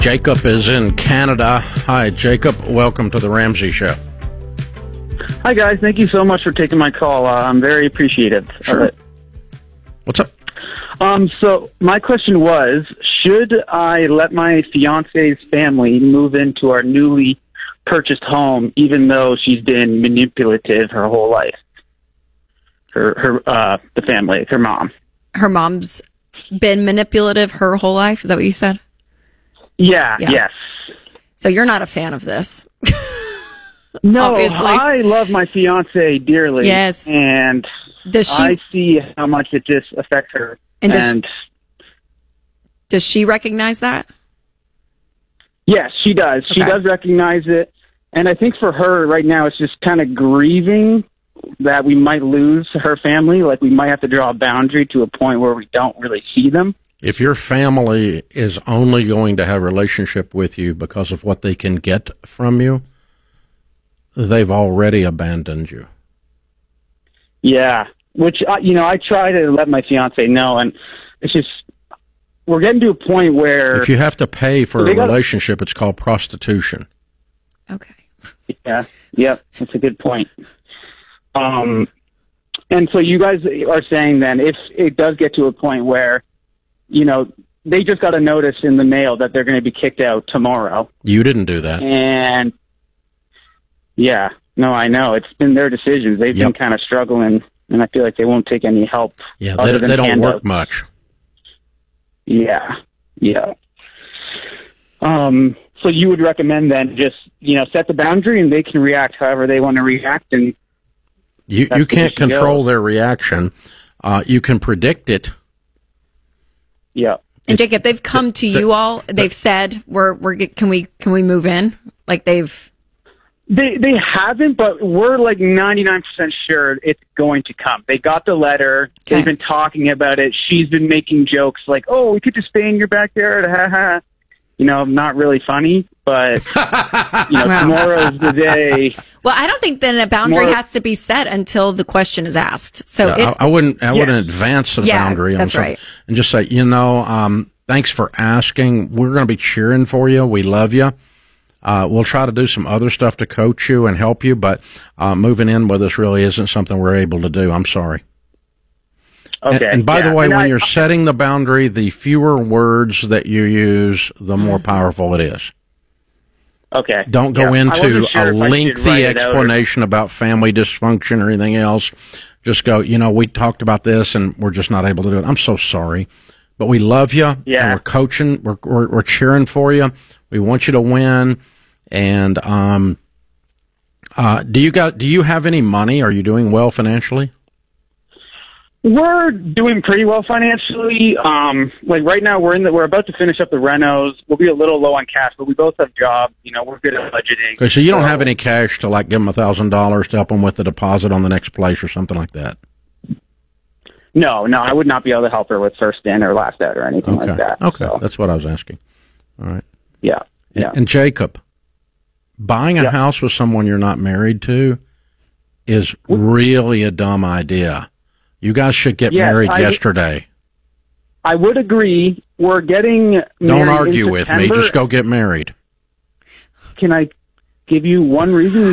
Jacob is in Canada. Hi, Jacob. Welcome to the Ramsey Show. Hi, guys. Thank you so much for taking my call. I'm very appreciative of it. What's up? So my question was, should I let my fiance's family move into our newly purchased home, even though she's been manipulative her whole life? The family, her mom. Her mom's been manipulative her whole life? Is that what you said? Yeah. Yes. So you're not a fan of this. No, Obviously. I love my fiance dearly. Yes. And I see how much it just affects her. And does she recognize that? Yes, she does. She does recognize it. And I think for her right now, it's just kind of grieving that we might lose her family. Like, we might have to draw a boundary to a point where we don't really see them. If your family is only going to have a relationship with you because of what they can get from you, they've already abandoned you. Yeah, which, I try to let my fiance know, and it's just, we're getting to a point where... If you have to pay for a relationship, it's called prostitution. Okay. Yeah, yep, that's a good point. And so you guys are saying then, if it does get to a point where, they just got a notice in the mail that they're going to be kicked out tomorrow. You didn't do that. And, yeah, no, I know. It's been their decisions. They've been kind of struggling, and I feel like they won't take any help. Yeah, they don't work much. Yeah. So you would recommend then just, set the boundary and they can react however they want to react. And you can't control their reaction. You can predict it. Yeah. And Jacob, they've come to you all. They've said, can we move in? Like They haven't, but we're like 99% sure it's going to come. They got the letter. Okay. They've been talking about it. She's been making jokes like, "Oh, we could just stay in your backyard." Ha ha. Not really funny, but tomorrow's the day. Well, I don't think then a boundary has to be set until the question is asked. So I wouldn't advance the boundary. That's right. And just say, thanks for asking. We're going to be cheering for you. We love you. We'll try to do some other stuff to coach you and help you, but moving in with us really isn't something we're able to do. I'm sorry. Okay. And by the way, when you're setting the boundary, the fewer words that you use, the more powerful it is. Okay. Don't go into a lengthy explanation about family dysfunction or anything else. Just go, we talked about this and we're just not able to do it. I'm so sorry. But we love you. Yeah. And we're coaching. We're cheering for you. We want you to win. And do you have any money? Are you doing well financially? We're doing pretty well financially. Like right now, we're about to finish up the renos. We'll be a little low on cash, but we both have jobs. We're good at budgeting. Okay, so you don't have any cash to give them $1,000 to help them with the deposit on the next place or something like that. No, I would not be able to help her with first in or last out or anything like that. Okay, that's what I was asking. All right. Yeah. And Jacob, buying a house with someone you're not married to is really a dumb idea. You guys should get married yesterday. I would agree. We're getting married. Don't argue with me. Just go get married. Can I give you one reason